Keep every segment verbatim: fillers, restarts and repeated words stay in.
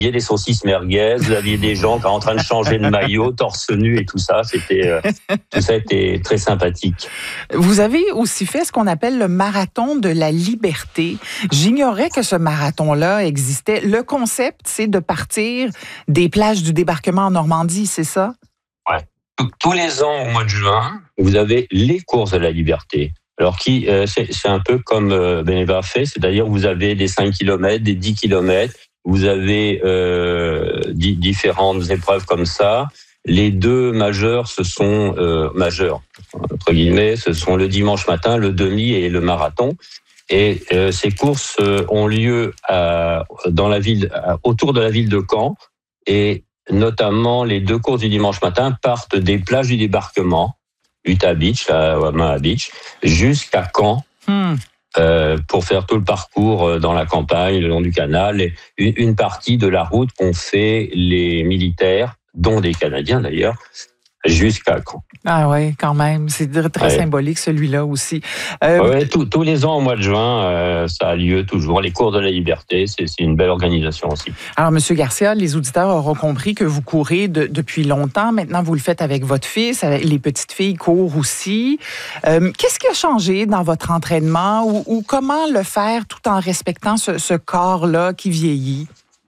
des saucisses merguez, vous aviez des gens qui étaient en train de changer de maillot, torse nu et tout ça. C'était, euh, tout ça était très sympathique. Vous avez aussi fait ce qu'on appelle le marathon de la liberté. J'ignorais que ce marathon-là existait. Le concept, c'est de partir des plages du débarquement en Normandie, c'est ça? Ouais. Tous les ans, au mois de juin, vous avez les courses de la liberté. Alors, qui, euh, c'est, c'est un peu comme euh, Beneva fait, c'est-à-dire vous avez des cinq kilomètres, des dix kilomètres, vous avez euh, di- différentes épreuves comme ça. Les deux majeurs, ce sont euh, majeurs, entre guillemets, ce sont le dimanche matin, le demi et le marathon. Et euh, ces courses euh, ont lieu à, dans la ville, à, autour de la ville de Caen, et notamment les deux courses du dimanche matin partent des plages du débarquement, Utah Beach, à Omaha Beach, jusqu'à Caen. Hmm. Euh, pour faire tout le parcours dans la campagne, le long du canal, et une, une partie de la route qu'ont fait les militaires, dont des Canadiens d'ailleurs, jusqu'à Caen. Ah ouais, quand même. C'est très ouais. symbolique, celui-là aussi. Euh... Ouais, tous, tous les ans, au mois de juin, euh, ça a lieu toujours. Les cours de la liberté, c'est, c'est une belle organisation aussi. Alors, Monsieur Garcia, les auditeurs auront compris que vous courez de, depuis longtemps. Maintenant, vous le faites avec votre fils. Avec les petites filles courent aussi. Euh, qu'est-ce qui a changé dans votre entraînement ou, ou comment le faire tout en respectant ce, ce corps-là qui vieillit?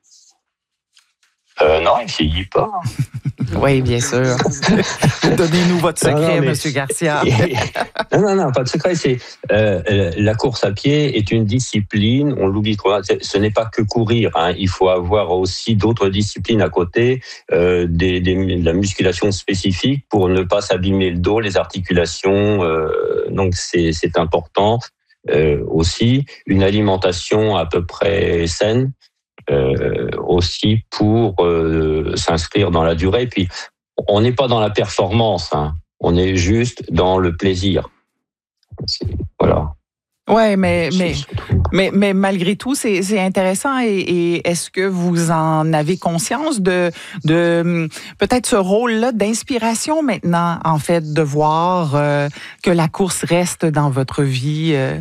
Euh, non, il ne vieillit pas. Oui, bien sûr. Donnez-nous votre secret, non, non, mais... Monsieur Garcia. non, non, non, pas de secret. C'est, euh, la course à pied est une discipline, on l'oublie trop. Ce n'est pas que courir. Hein. Il faut avoir aussi d'autres disciplines à côté, euh, des, des, de la musculation spécifique pour ne pas s'abîmer le dos, les articulations. Euh, donc, c'est, c'est important. Euh, aussi, une alimentation à peu près saine. Euh, aussi pour euh, s'inscrire dans la durée. Puis, on n'est pas dans la performance, hein. On est juste dans le plaisir. C'est, voilà. Ouais, mais mais mais mais malgré tout, c'est c'est intéressant. Et, et est-ce que vous en avez conscience de de peut-être ce rôle-là d'inspiration maintenant, en fait, de voir euh, que la course reste dans votre vie? Euh...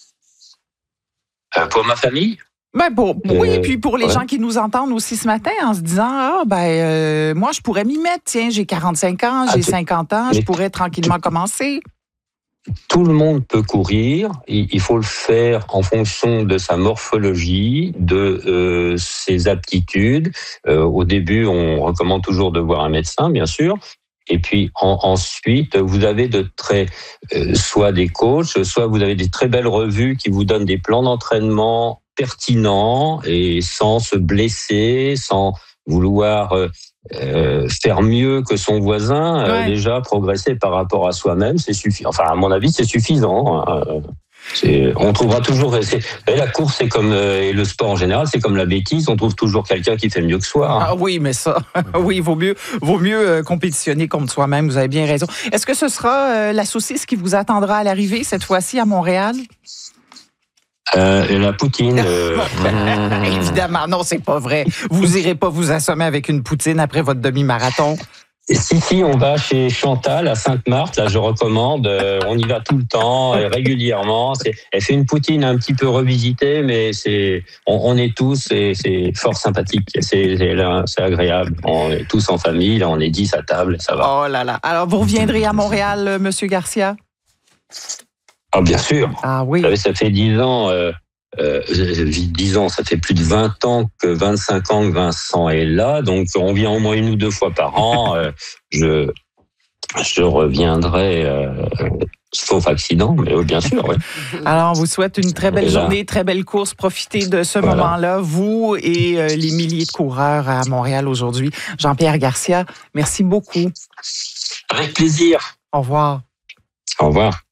Euh, pour ma famille. Ben pour, oui, et puis pour les ouais. gens qui nous entendent aussi ce matin en se disant ah ben euh, moi je pourrais m'y mettre, tiens, j'ai quarante-cinq ans, j'ai ah, cinquante ans, je pourrais tranquillement commencer. Tout le monde peut courir, il faut le faire en fonction de sa morphologie, de euh, ses aptitudes. Euh, au début, on recommande toujours de voir un médecin, bien sûr. Et puis en, ensuite, vous avez de très, euh, soit des coachs, soit vous avez des très belles revues qui vous donnent des plans d'entraînement pertinent et sans se blesser, sans vouloir euh, faire mieux que son voisin, ouais. euh, déjà progresser par rapport à soi-même, c'est suffisant. Enfin, à mon avis, c'est suffisant. Hein. C'est, on trouvera toujours. C'est, la course, c'est comme euh, et le sport en général, c'est comme la bêtise. On trouve toujours quelqu'un qui fait mieux que soi. Hein. Ah oui, mais ça, oui, vaut mieux, vaut mieux euh, compétitionner contre soi-même. Vous avez bien raison. Est-ce que ce sera euh, la saucisse qui vous attendra à l'arrivée cette fois-ci à Montréal? Euh, la poutine. Euh... Évidemment, non, c'est pas vrai. Vous irez pas vous assommer avec une poutine après votre demi-marathon. Si, si, on va chez Chantal à Sainte-Marthe, là je recommande, euh, on y va tout le temps, et régulièrement. C'est, elle fait une poutine un petit peu revisitée, mais c'est, on, on est tous, et c'est fort sympathique, c'est, c'est, là, c'est agréable. On est tous en famille, là on est dix à table, ça va. Oh là là. Alors vous reviendrez à Montréal, euh, Monsieur Garcia? Ah, bien sûr. Ah oui. Vous savez, ça fait dix ans, euh, euh, dix ans, ça fait plus de vingt ans que vingt-cinq ans que Vincent est là, donc on vient au moins une ou deux fois par an. Euh, je, je reviendrai, euh, sauf accident, mais oui, bien sûr. Oui. Alors, on vous souhaite une très belle journée, très belle course. Profitez de ce voilà. moment-là, vous et euh, les milliers de coureurs à Montréal aujourd'hui. Jean-Pierre Garcia, merci beaucoup. Avec plaisir. Au revoir. Au revoir.